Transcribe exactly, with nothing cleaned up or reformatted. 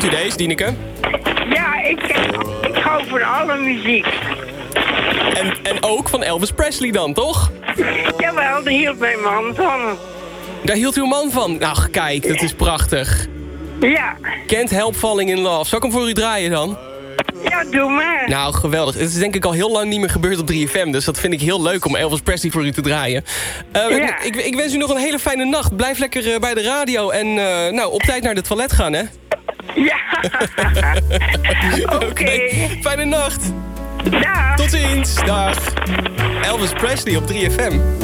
Kent u deze, Dineke? Ja, ik, ik hou van alle muziek. En, en ook van Elvis Presley dan, toch? Jawel, daar hield mijn man van. Daar hield uw man van? Nou, kijk, dat is prachtig. Ja. Can't Help Falling in Love. Zal ik hem voor u draaien dan? Ja, doe maar. Nou, geweldig. Het is denk ik al heel lang niet meer gebeurd op drie F M. Dus dat vind ik heel leuk om Elvis Presley voor u te draaien. Uh, ja. ik, ik, ik wens u nog een hele fijne nacht. Blijf lekker uh, bij de radio. En uh, nou, op tijd naar het toilet gaan, hè? Ja. Oké. Okay. Fijne nacht. Dag. Tot ziens. Dag. Elvis Presley op drie F M.